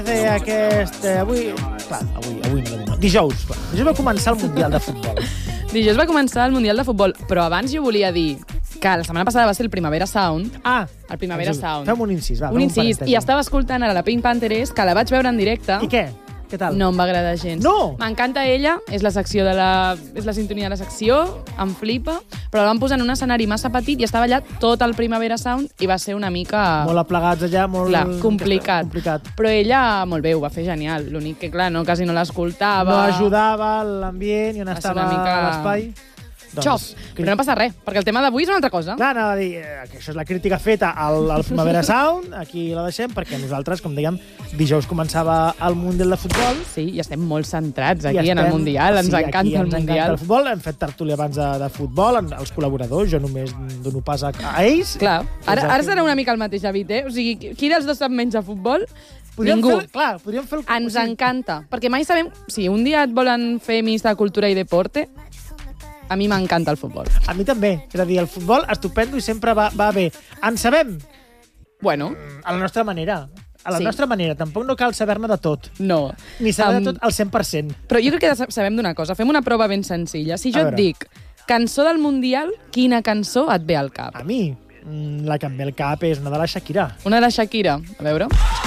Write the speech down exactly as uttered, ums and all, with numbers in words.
fer aquest... Eh, avui... Clar, avui, avui no, no. Dijous. Dijous va començar el Mundial de Futbol. Dijous va començar el Mundial de Futbol, però abans jo volia dir que la setmana passada va ser el Primavera Sound. Ah, el Primavera Sound. Fem un incís, va. Un incís. I estava escoltant ara la Pink Panthers, que la vaig veure en directe. I què? Què tal? No em va agradar gens. No! M'encanta ella, és la secció de la... és la sintonia de la secció, em flipa, però la van posar en un escenari massa petit i estava allà tot el Primavera Sound i va ser una mica... Molt aplegats allà, molt... Clar, complicat. complicat. Però ella, molt bé, ho va fer genial. L'únic que, clar, no, quasi no l'escoltava. No ajudava l'ambient i on estava mica... l'espai. Doncs, Xop, però no passa res, perquè el tema d'avui és una altra cosa. Clar, anava a dir eh, que això és la crítica feta al, al Primavera Sound, aquí la deixem, perquè nosaltres, com dèiem, dijous començava el Mundial de Futbol. Sí, i estem molt centrats aquí estem, en el Mundial, ens sí, encanta el ens Mundial. Encanta el futbol, hem fet tertúlia abans de, de futbol, els col·laboradors, jo només dono pas a, a ells. Clar, ara, ara serà una mica el mateix, David, eh? O sigui, qui dels dos sap menys de futbol? Podríem Ningú. Fer, clar, podríem fer el... Ens encanta, perquè mai sabem... Si un dia et volen fer ministre de Cultura i Deporte, a mi m'encanta el futbol. A mi també. És a dir, el futbol estupendo i sempre va, va bé. En sabem? Bueno. A la nostra manera. A la sí. nostra manera. Tampoc no cal saber-ne de tot. No. Ni saber um, de tot al cent per cent. Però jo crec que sabem d'una cosa. Fem una prova ben senzilla. Si jo et dic cançó del Mundial, quina cançó et ve al cap? A mi, la que em ve al cap és una de la Shakira. Una de Shakira. A veure...